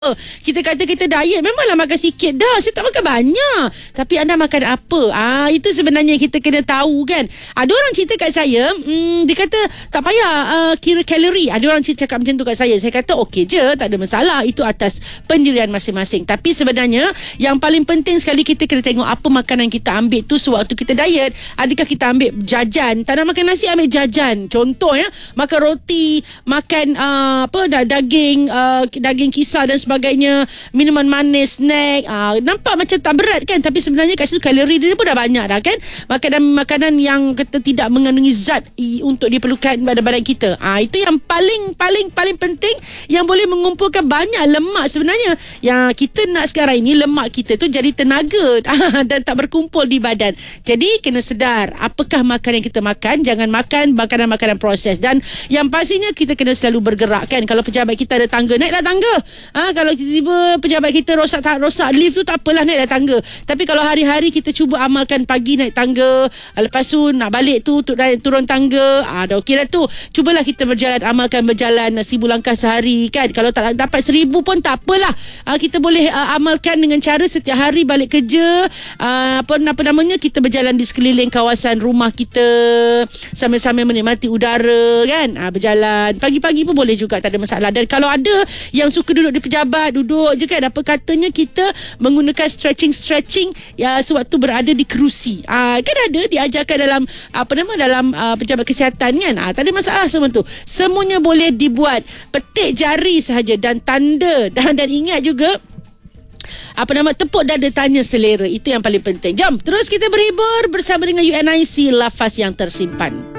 Kita kata kita diet, memanglah makan sikit dah. Saya tak makan banyak. Tapi anda makan apa? Itu sebenarnya kita kena tahu kan. Ada orang cerita kat saya, dia kata tak payah kira kalori. Ada orang cakap macam tu kat saya. Saya kata okey je, tak ada masalah. Itu atas pendirian masing-masing. Tapi sebenarnya yang paling penting sekali, kita kena tengok apa makanan kita ambil tu sewaktu kita diet. Adakah kita ambil jajan? Tak nak makan nasi, ambil jajan. Contoh makan roti, makan daging kisar dan sebagainya, minuman manis, snack. Nampak macam tak berat kan, tapi sebenarnya kat situ kalori dia pun dah banyak dah kan. Makanan yang kata tidak mengandungi zat untuk diperlukan pada badan kita. Itu yang paling penting, yang boleh mengumpulkan banyak lemak sebenarnya. Yang kita nak sekarang ini, lemak kita tu jadi tenaga dan tak berkumpul di badan. Jadi kena sedar apakah makanan yang kita makan. Jangan makan makanan-makanan proses. Dan yang pastinya kita kena selalu bergerak kan. Kalau pejabat kita ada tangga, naiklah tangga. Kalau tiba-tiba pejabat kita rosak lift tu, tak apalah, naiklah tangga. Tapi kalau hari-hari kita cuba amalkan, pagi naik tangga, lepas tu nak balik tu turun tangga, dah okey dah tu. Cubalah kita amalkan berjalan 1000 langkah sehari kan. Kalau tak dapat 1000 pun tak apalah. Kita boleh amalkan dengan cara setiap hari balik kerja, kita berjalan di sekeliling kawasan rumah kita sambil-sambil menikmati udara kan. Berjalan pagi-pagi pun boleh juga, tak ada masalah. Dan kalau ada yang suka duduk di pejabat, duduk je kan, apa katanya kita menggunakan stretching sewaktu berada di kerusi. Kan ada diajarkan dalam dalam pejabat kesihatan kan. Tak ada masalah semua tu. Semuanya boleh dibuat. Petik jari sahaja dan tanda dan ingat juga tepuk dada, tanya selera. Itu yang paling penting. Jom terus kita berhibur bersama dengan UNIC, lafaz yang tersimpan.